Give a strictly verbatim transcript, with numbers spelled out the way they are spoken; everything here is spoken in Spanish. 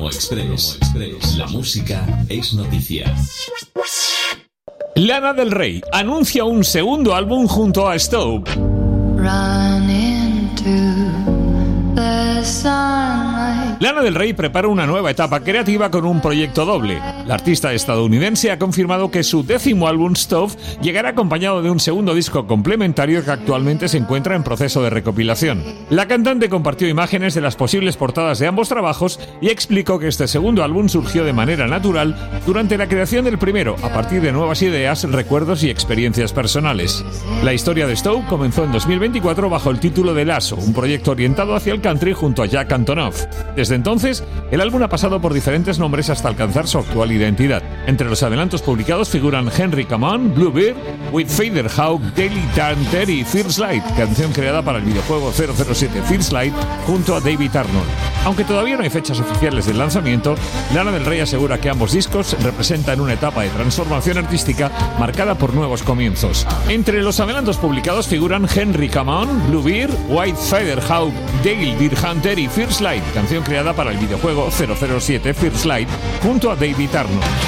Promo Express. La música es noticia. Lana del Rey anuncia un segundo álbum junto a Stove. Run into the sunlight. Lana del Rey prepara una nueva etapa creativa con un proyecto doble. La artista estadounidense ha confirmado que su décimo álbum, Stove, llegará acompañado de un segundo disco complementario que actualmente se encuentra en proceso de recopilación. La cantante compartió imágenes de las posibles portadas de ambos trabajos y explicó que este segundo álbum surgió de manera natural durante la creación del primero, a partir de nuevas ideas, recuerdos y experiencias personales. La historia de Stove comenzó en dos mil veinticuatro bajo el título de Lasso, un proyecto orientado hacia el country junto a Jack Antonoff. Desde entonces, el álbum ha pasado por diferentes nombres hasta alcanzar su actual identidad. Entre los adelantos publicados figuran Henry Come On, Bluebeard, With Fader Hawk, Daily Tanter y First Light, canción creada para el videojuego cero cero siete First Light junto a David Arnold. Aunque todavía no hay fechas oficiales del lanzamiento, Lana del Rey asegura que ambos discos representan una etapa de transformación artística marcada por nuevos comienzos. Entre los adelantos publicados figuran Henry Come On, Bluebeard, White Feather Hawk, Dale Deer Hunter y First Light, canción creada para el videojuego cero cero siete First Light junto a David Arnold.